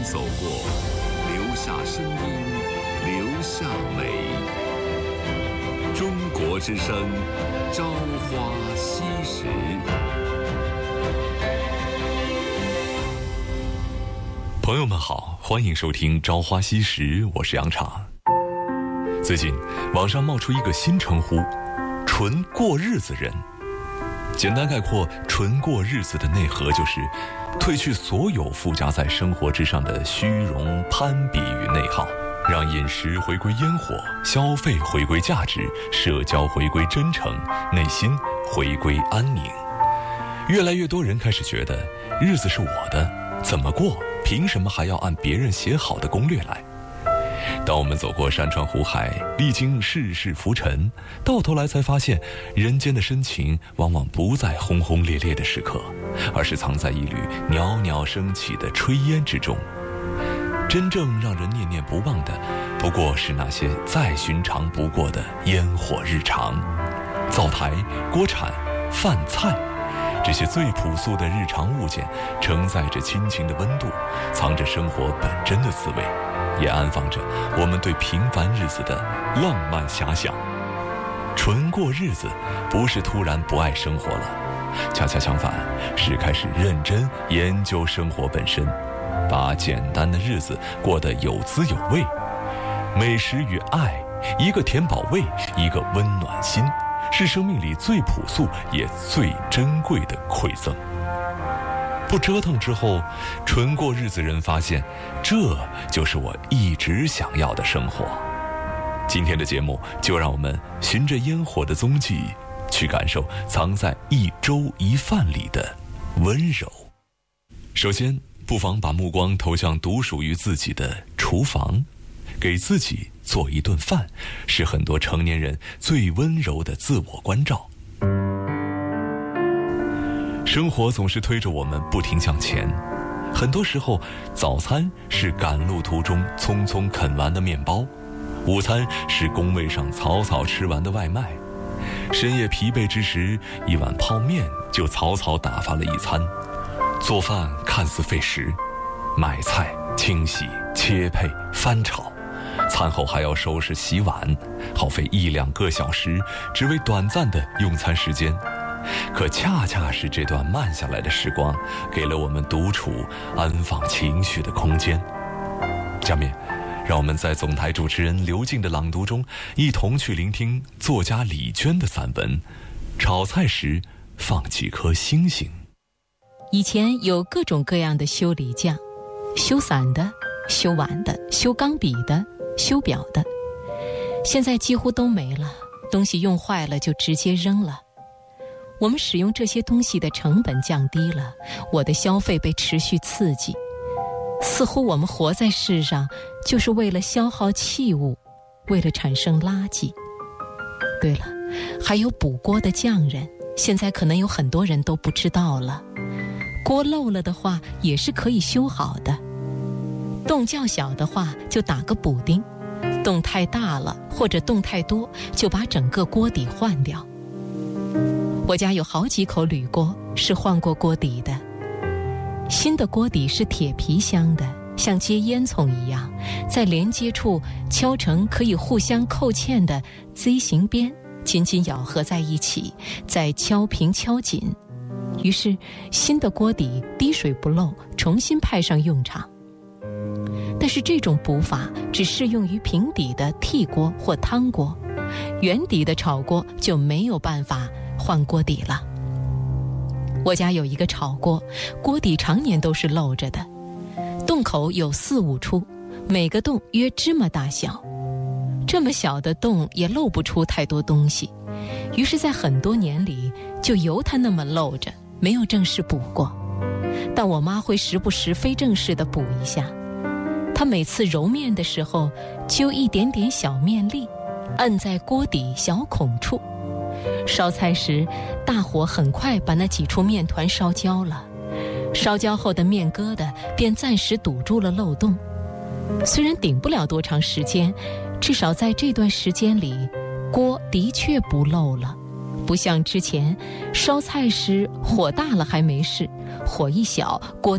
走过，留下声音，留下美。中国之声，朝花夕拾。朋友们好，欢迎收听《朝花夕拾》，我是杨昶。最近，网上冒出一个新称呼——纯过日子人。简单概括，纯过日子的内核就是褪去所有附加在生活之上的虚荣、攀比与内耗，让饮食回归烟火，消费回归价值，社交回归真诚，内心回归安宁。越来越多人开始觉得，日子是我的，怎么过，凭什么还要按别人写好的攻略来？当我们走过山川湖海，历经世事浮沉，到头来才发现，人间的深情往往不在轰轰烈烈的时刻，而是藏在一缕袅袅升起的炊烟之中。真正让人念念不忘的，不过是那些再寻常不过的烟火日常。灶台、锅铲、饭菜，这些最朴素的日常物件，承载着亲情的温度，藏着生活本真的滋味，也安放着我们对平凡日子的浪漫遐想。纯过日子，不是突然不爱生活了，恰恰相反，是开始认真研究生活本身，把简单的日子过得有滋有味。美食与爱，一个填饱胃，一个温暖心，是生命里最朴素也最珍贵的馈赠。不折腾之后，纯过日子人发现，这就是我一直想要的生活。今天的节目，就让我们循着烟火的踪迹，去感受藏在一粥一饭里的温柔。首先，不妨把目光投向独属于自己的厨房，给自己做一顿饭，是很多成年人最温柔的自我关照。生活总是推着我们不停向前，很多时候，早餐是赶路途中匆匆啃完的面包，午餐是工位上草草吃完的外卖，深夜疲惫之时，一碗泡面就草草打发了一餐。做饭看似费时，买菜、清洗、切配、翻炒，餐后还要收拾洗碗，耗费1-2个小时，只为短暂的用餐时间。可恰恰是这段慢下来的时光，给了我们独处、安放情绪的空间。下面，让我们在总台主持人刘静的朗读中，一同去聆听作家李娟的散文《炒菜时放几颗星星》。 以前有各种各样的修理匠，修伞的、修碗的、修钢笔的、修表的，现在几乎都没了，东西用坏了就直接扔了。我们使用这些东西的成本降低了，我的消费被持续刺激，似乎我们活在世上就是为了消耗器物，为了产生垃圾。对了，还有补锅的匠人，现在可能有很多人都不知道了。锅漏了的话也是可以修好的，洞较小的话就打个补丁，洞太大了或者洞太多就把整个锅底换掉。我家有好几口铝锅是换过锅底的，新的锅底是铁皮箱的，像接烟囱一样，在连接处敲成可以互相扣嵌的 Z 形边，紧紧咬合在一起，再敲平敲紧，于是新的锅底滴水不漏，重新派上用场。但是这种补法只适用于平底的屉锅或汤锅，圆底的炒锅就没有办法换锅底了。我家有一个炒锅，锅底常年都是漏着的，洞口有4-5处，每个洞约芝麻大小，这么小的洞也漏不出太多东西，于是在很多年里就由它那么漏着，没有正式补过。但我妈会时不时非正式地补一下，她每次揉面的时候揪一点点小面粒，摁在锅底小孔处，烧菜时大火很快把那几处面团烧焦了，烧焦后的面疙瘩便暂时堵住了漏洞。虽然顶不了多长时间，至少在这段时间里，锅的确不漏了，不像之前烧菜时火大了还没事，火一小锅